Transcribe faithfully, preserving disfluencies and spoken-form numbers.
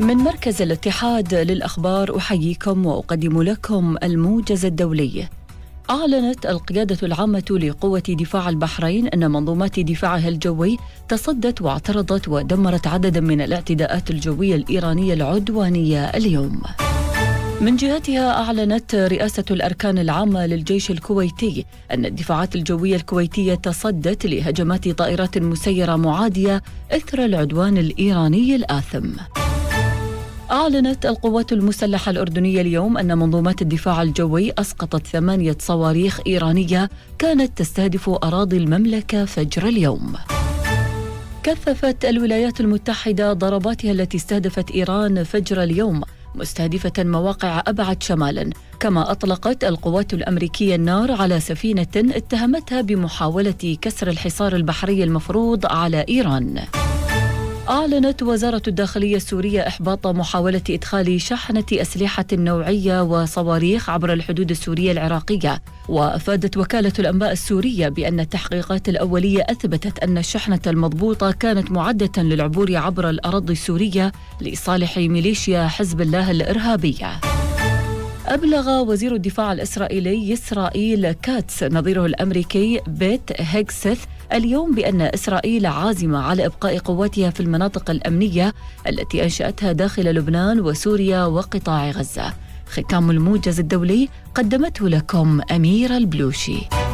من مركز الاتحاد للأخبار أحييكم وأقدم لكم الموجز الدولي. أعلنت القيادة العامة لقوة دفاع البحرين أن منظومات دفاعها الجوي تصدت واعترضت ودمرت عددا من الاعتداءات الجوية الإيرانية العدوانية اليوم. من جهتها أعلنت رئاسة الأركان العامة للجيش الكويتي أن الدفاعات الجوية الكويتية تصدت لهجمات طائرات مسيرة معادية إثر العدوان الإيراني الآثم. أعلنت القوات المسلحة الأردنية اليوم أن منظومات الدفاع الجوي أسقطت ثمانية صواريخ إيرانية كانت تستهدف أراضي المملكة فجر اليوم. كثفت الولايات المتحدة ضرباتها التي استهدفت إيران فجر اليوم، مستهدفة مواقع أبعد شمالا، كما أطلقت القوات الأمريكية النار على سفينة اتهمتها بمحاولة كسر الحصار البحري المفروض على إيران. أعلنت وزارة الداخلية السورية إحباط محاولة إدخال شحنة أسلحة نوعية وصواريخ عبر الحدود السورية العراقية، وأفادت وكالة الأنباء السورية بأن التحقيقات الأولية أثبتت أن الشحنة المضبوطة كانت معدة للعبور عبر الأراضي السورية لصالح ميليشيا حزب الله الإرهابية. أبلغ وزير الدفاع الإسرائيلي إسرائيل كاتس نظيره الأمريكي بيت هيغسث اليوم بأن إسرائيل عازمة على إبقاء قواتها في المناطق الأمنية التي أنشأتها داخل لبنان وسوريا وقطاع غزة. ختام الموجز الدولي قدمته لكم أميرة البلوشي.